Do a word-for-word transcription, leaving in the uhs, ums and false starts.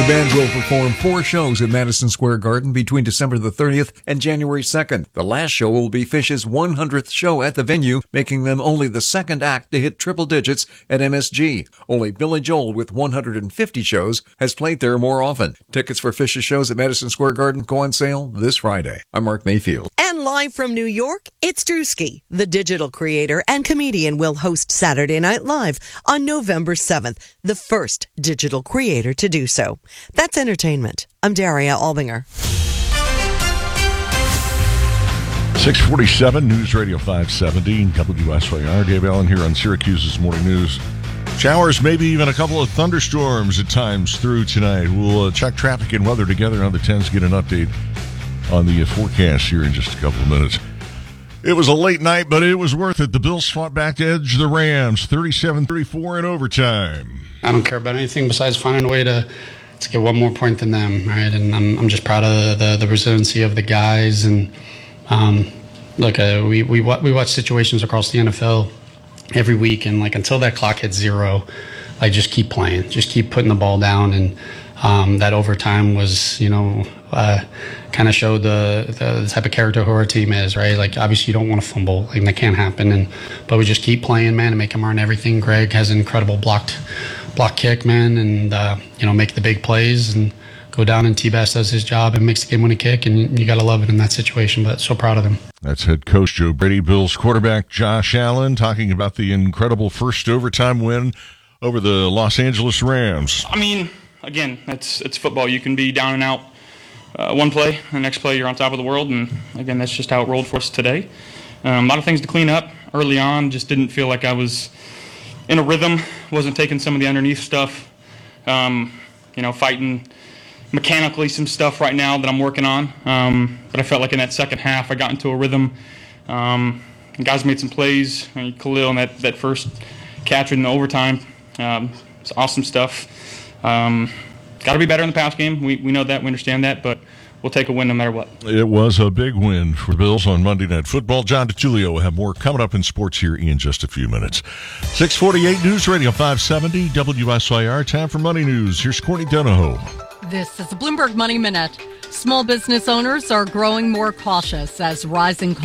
The band will perform four shows at Madison Square Garden between December the thirtieth and January second. The last show will be Phish's one hundredth show at the venue, making them only the second act to hit triple digits at M S G. Only Billy Joel, with one hundred fifty shows, has played there more often. Tickets for Phish's shows at Madison Square Garden go on sale this Friday. I'm Mark Mayfield. And live from New York, it's Drewski. The digital creator and comedian will host Saturday Night Live on November seventh, the first digital creator to do so. That's entertainment. I'm Daria Albinger. six forty-seven, News Radio five seventy, W S Y R. Dave Allen here on Syracuse's Morning News. Showers, maybe even a couple of thunderstorms at times through tonight. We'll uh, check traffic and weather together on the tens, get an update on the uh, forecast here in just a couple of minutes. It was a late night, but it was worth it. The Bills fought back to edge the Rams, thirty-seven thirty-four in overtime. I don't care about anything besides finding a way to, to get one more point than them, right? And I'm I'm just proud of the, the resiliency of the guys. And um, look, uh, we we we watch situations across the N F L every week, and like until that clock hits zero, like just keep playing, just keep putting the ball down. And um, that overtime was, you know, uh, kind of showed the, the type of character who our team is, right? Like obviously you don't want to fumble, like that can't happen. And but we just keep playing, man, and make them earn everything. Greg has an incredible blocked block kick, man, and uh, you know, make the big plays and go down, and T-Bass does his job and makes the game-winning kick, and you, you got to love it in that situation. But so proud of them. That's head coach Joe Brady. Bills quarterback Josh Allen talking about the incredible first overtime win over the Los Angeles Rams. I mean, again, it's it's football. You can be down and out uh, one play, the next play you're on top of the world, and again, that's just how it rolled for us today. Um, a lot of things to clean up early on. Just didn't feel like I was in a rhythm. Wasn't taking some of the underneath stuff. Um, you know, fighting mechanically some stuff right now that I'm working on. Um, but I felt like in that second half, I got into a rhythm. Um, guys made some plays. I mean, Khalil on that, that first catch in the overtime. Um, it's awesome stuff. Um, got to be better in the pass game. We we know that. We understand that. But we'll take a win no matter what. It was a big win for the Bills on Monday Night Football. John DiTullio will have more coming up in sports here in just a few minutes. six forty-eight News Radio five seventy W S Y R. Time for Money News. Here's Courtney Donahoe. This is a Bloomberg Money Minute. Small business owners are growing more cautious as rising